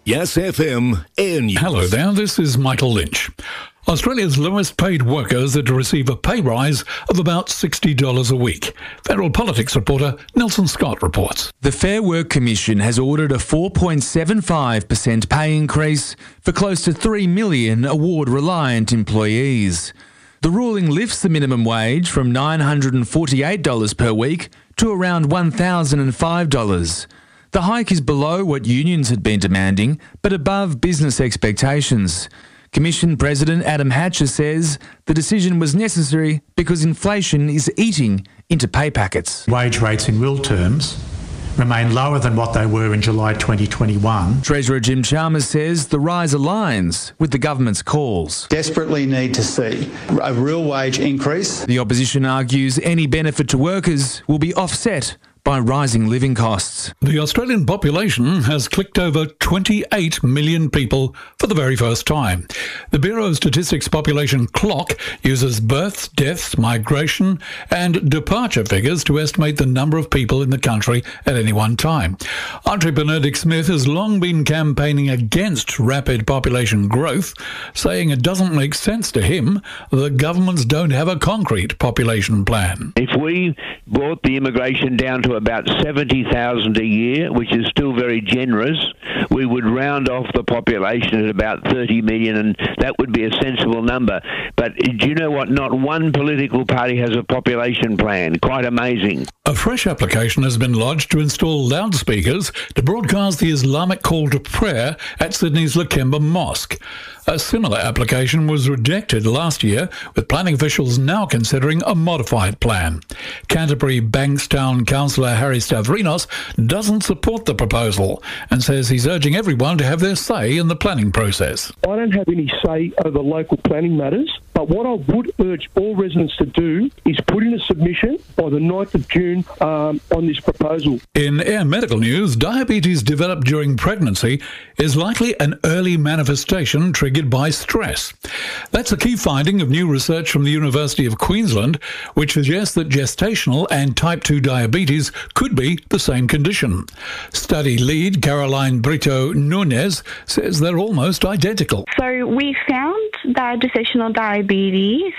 Yes FM Air News. Hello there, this is Michael Lynch. Australia's lowest paid workers are to receive a pay rise of about $60 a week. Federal politics reporter Nelson Scott reports. The Fair Work Commission has ordered a 4.75% pay increase for close to 3 million award-reliant employees. The ruling lifts the minimum wage from $948 per week to around $1,005. The hike is below what unions had been demanding, but above business expectations. Commission President Adam Hatcher says the decision was necessary because inflation is eating into pay packets. Wage rates in real terms remain lower than what they were in July 2021. Treasurer Jim Chalmers says the rise aligns with the government's calls. Desperately need to see a real wage increase. The opposition argues any benefit to workers will be offset by rising living costs. The Australian population has clicked over 28 million people for the very first time. The Bureau of Statistics population clock uses births, deaths, migration and departure figures to estimate the number of people in the country at any one time. Entrepreneur Dick Smith has long been campaigning against rapid population growth, saying it doesn't make sense to him that governments don't have a concrete population plan. If we brought the immigration down to about 70,000 a year, which is still very generous, we would round off the population at about 30 million, and that would be a sensible number. But do you know what? Not one political party has a population plan. Quite amazing. A fresh application has been lodged to install loudspeakers to broadcast the Islamic call to prayer at Sydney's Lakemba Mosque. A similar application was rejected last year, with planning officials now considering a modified plan. Canterbury Bankstown councillor Harry Stavrinos doesn't support the proposal and says he's urging everyone to have their say in the planning process. I don't have any say over local planning matters, but what I would urge all residents to do is put in a submission by the 9th of June on this proposal. In Air Medical News, diabetes developed during pregnancy is likely an early manifestation triggered by stress. That's a key finding of new research from the University of Queensland, which suggests that gestational and type 2 diabetes could be the same condition. Study lead Caroline Brito Nunez says they're almost identical. So we found that gestational diabetes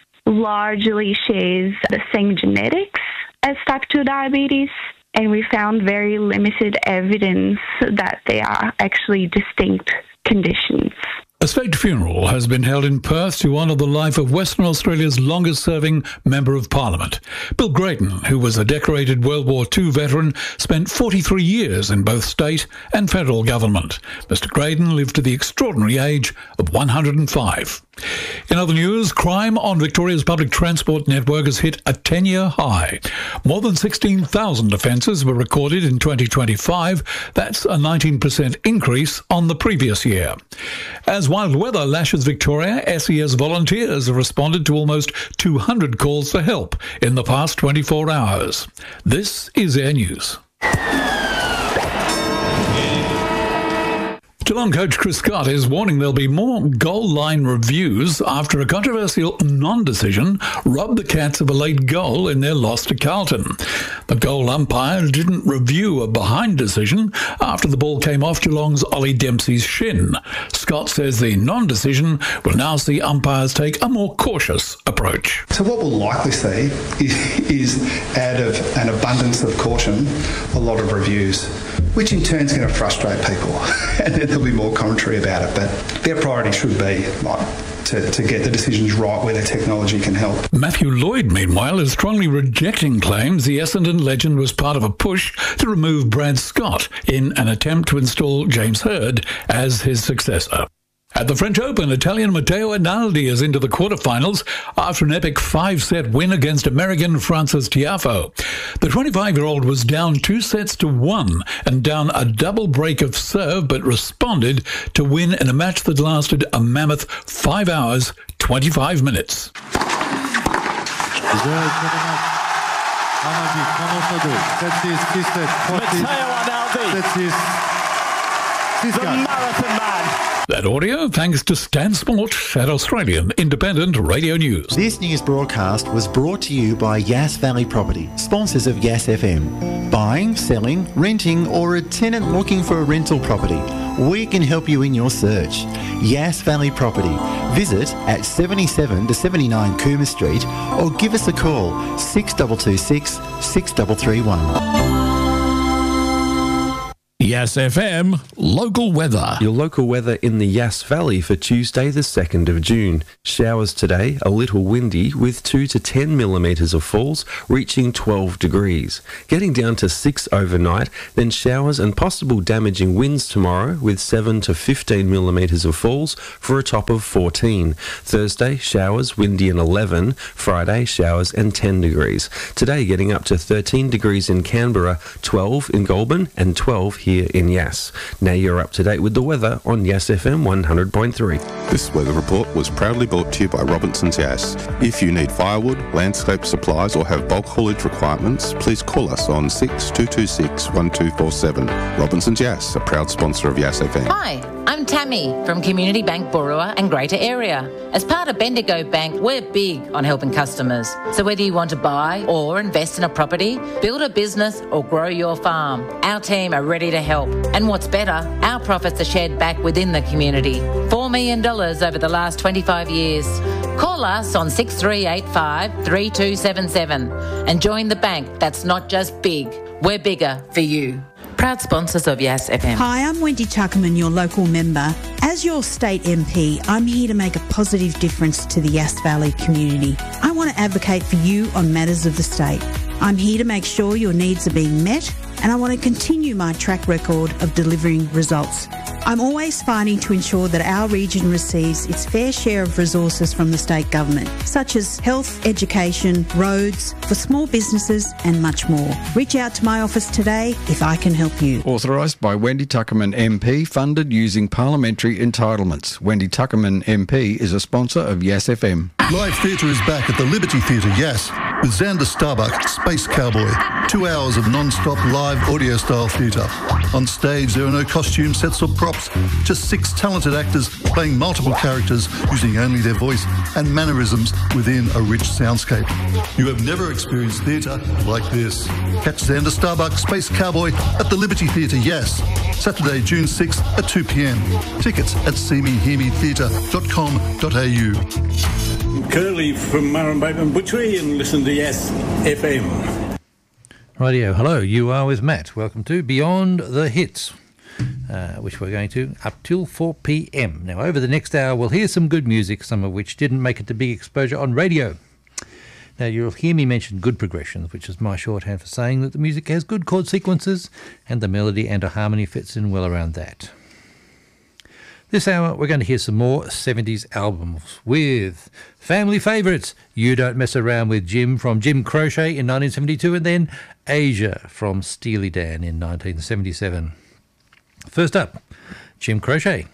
largely shares the same genetics as type 2 diabetes, and we found very limited evidence that they are actually distinct conditions. A state funeral has been held in Perth to honour the life of Western Australia's longest-serving Member of Parliament. Bill Grayton, who was a decorated World War II veteran, spent 43 years in both state and federal government. Mr Grayton lived to the extraordinary age of 105. In other news, crime on Victoria's public transport network has hit a 10-year high. More than 16,000 offences were recorded in 2025. That's a 19% increase on the previous year. As wild weather lashes Victoria, SES volunteers have responded to almost 200 calls for help in the past 24 hours. This is Air News. Geelong coach Chris Scott is warning there'll be more goal line reviews after a controversial non-decision robbed the Cats of a late goal in their loss to Carlton. The goal umpire didn't review a behind decision after the ball came off Geelong's Ollie Dempsey's shin. Scott says the non-decision will now see umpires take a more cautious approach. So what we'll likely see is out of an abundance of caution, a lot of reviews, which in turn is going to frustrate people. And then there'll be more commentary about it. But their priority should be to get the decisions right where their technology can help. Matthew Lloyd, meanwhile, is strongly rejecting claims the Essendon legend was part of a push to remove Brad Scott in an attempt to install James Hird as his successor. At the French Open, Italian Matteo Rinaldi is into the quarterfinals after an epic 5-set win against American Frances Tiafoe. The 25-year-old was down 2-1 and down a double break of serve, but responded to win in a match that lasted a mammoth 5 hours, 25 minutes. Matteo Rinaldi. the Marathon Man. That audio thanks to Stan Sport at Australian Independent Radio News. This news broadcast was brought to you by Yass Valley Property, sponsors of Yass FM. Buying, selling, renting, or a tenant looking for a rental property, we can help you in your search. Yass Valley Property. Visit at 77 to 79 Cooma Street or give us a call 6226 6331. Yass FM local weather. Your local weather in the Yass Valley for Tuesday the 2nd of June. Showers today, a little windy with 2 to 10 millimetres of falls, reaching 12 degrees. Getting down to 6 overnight, then showers and possible damaging winds tomorrow with 7 to 15 millimetres of falls for a top of 14. Thursday, showers, windy and 11. Friday, showers and 10 degrees. Today getting up to 13 degrees in Canberra, 12 in Goulburn and 12 here in Yass. Now you're up to date with the weather on Yass FM 100.3. This weather report was proudly brought to you by Robinson's Yass. If you need firewood, landscape supplies or have bulk haulage requirements, please call us on 6226 1247. Robinson's Yass, a proud sponsor of Yass FM. Hi, I'm Tammy from Community Bank Boorowa and Greater Area. As part of Bendigo Bank, we're big on helping customers. So whether you want to buy or invest in a property, build a business or grow your farm, our team are ready to help. And what's better, our profits are shared back within the community. $4 million over the last 25 years. Call us on 6385 3277 and join the bank that's not just big, we're bigger for you. Proud sponsors of Yass FM. Hi, I'm Wendy Tuckerman, your local member. As your state MP, I'm here to make a positive difference to the Yass Valley community. I want to advocate for you on matters of the state. I'm here to make sure your needs are being met, and I want to continue my track record of delivering results. I'm always fighting to ensure that our region receives its fair share of resources from the state government, such as health, education, roads, for small businesses and much more. Reach out to my office today if I can help you. Authorised by Wendy Tuckerman MP, funded using parliamentary entitlements. Wendy Tuckerman MP is a sponsor of Yass FM. Live theatre is back at the Liberty Theatre, Yass, with Xander Starbuck, Space Cowboy. 2 hours of non-stop live audio-style theatre. On stage, there are no costume sets or props, just 6 talented actors playing multiple characters using only their voice and mannerisms within a rich soundscape. You have never experienced theatre like this. Catch Xander Starbuck, Space Cowboy at the Liberty Theatre, Yass, Saturday, June 6th at 2 p.m. Tickets at seemehearme.com.au. Curly from Murrumbateman Butchery and listen to Yass FM. Radio, hello, you are with Matt. Welcome to Beyond the Hits, which we're going to up till 4 p.m. Now, over the next hour, we'll hear some good music, some of which didn't make it to big exposure on radio. Now, you'll hear me mention good progressions, which is my shorthand for saying that the music has good chord sequences and the melody and a harmony fits in well around that. This hour, we're going to hear some more 70s albums with family favourites, You Don't Mess Around with Jim from Jim Croce in 1972, and then Asia from Steely Dan in 1977. First up, Jim Croce.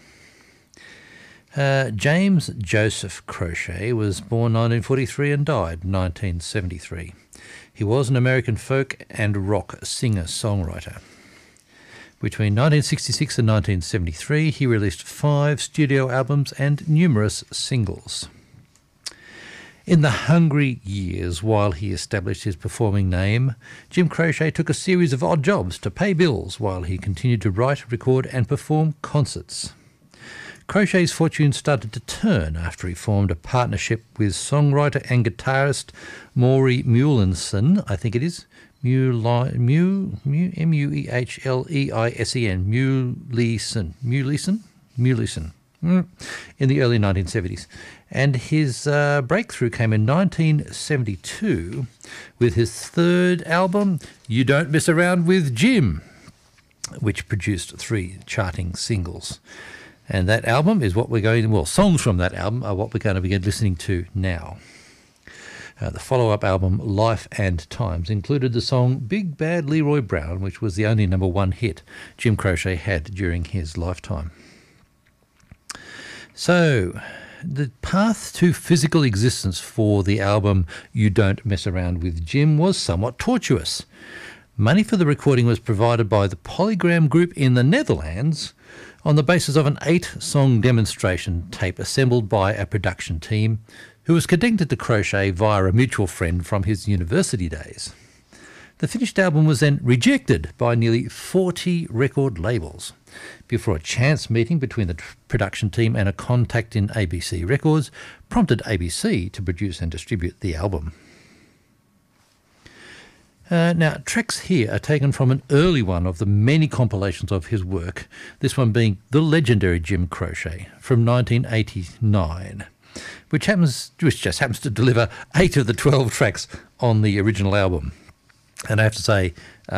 James Joseph Croce was born 1943 and died 1973. He was an American folk and rock singer-songwriter. Between 1966 and 1973, he released 5 studio albums and numerous singles. In the hungry years, while he established his performing name, Jim Croce took a series of odd jobs to pay bills while he continued to write, record and perform concerts. Croce's fortune started to turn after he formed a partnership with songwriter and guitarist Maury Muehleisen, I think it is, Muehleisen, in the early 1970s. And his breakthrough came in 1972 with his third album, You Don't Mess Around with Jim, which produced 3 charting singles. And that album is what we're going to, well, songs from that album are what we're going to be listening to now. The follow-up album, Life and Times, included the song Big Bad Leroy Brown, which was the only #1 hit Jim Croce had during his lifetime. So, the path to physical existence for the album You Don't Mess Around with Jim was somewhat tortuous. Money for the recording was provided by the Polygram Group in the Netherlands on the basis of an 8-song demonstration tape assembled by a production team who was connected to Crochet via a mutual friend from his university days. The finished album was then rejected by nearly 40 record labels before a chance meeting between the production team and a contact in ABC Records prompted ABC to produce and distribute the album. Now, tracks here are taken from an early one of the many compilations of his work, this one being The Legendary Jim Croce from 1989, which just happens to deliver 8 of the 12 tracks on the original album. And I have to say,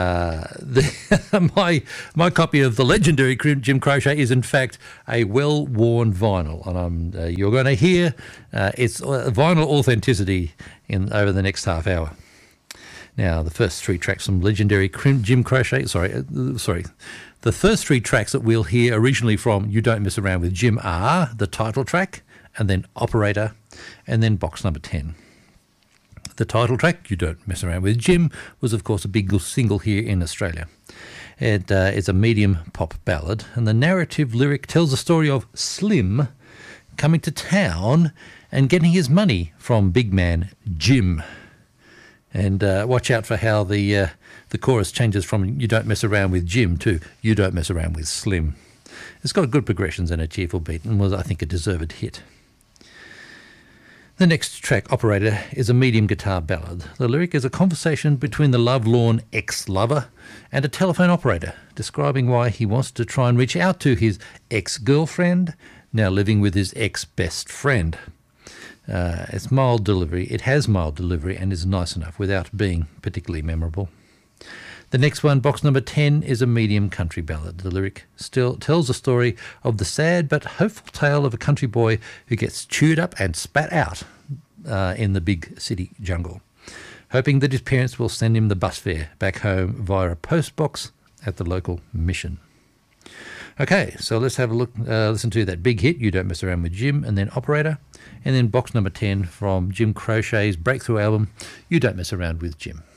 my copy of The Legendary Jim Croce is in fact a well-worn vinyl, and you're going to hear its vinyl authenticity over the next half hour. Now, the first 3 tracks from Legendary Jim Croce, the first 3 tracks that we'll hear originally from You Don't Mess Around With Jim are the title track, and then Operator, and then box number 10. The title track, You Don't Mess Around With Jim, was of course a big single here in Australia. It is a medium pop ballad, and the narrative lyric tells the story of Slim coming to town and getting his money from big man Jim. And watch out for how the chorus changes from You Don't Mess Around With Jim to You Don't Mess Around With Slim. It's got good progressions and a cheerful beat, and was, I think, a deserved hit. The next track, Operator, is a medium guitar ballad. The lyric is a conversation between the love-lorn ex-lover and a telephone operator, describing why he wants to try and reach out to his ex-girlfriend, now living with his ex-best friend. It's mild delivery. It has mild delivery and is nice enough without being particularly memorable. The next one, box number 10, is a medium country ballad. The lyric still tells the story of the sad but hopeful tale of a country boy who gets chewed up and spat out in the big city jungle, hoping that his parents will send him the bus fare back home via a post box at the local mission. Okay, so let's have a look, listen to that big hit, You Don't Mess Around With Jim, and then Operator, and then box number 10 from Jim Croce's breakthrough album, You Don't Mess Around With Jim.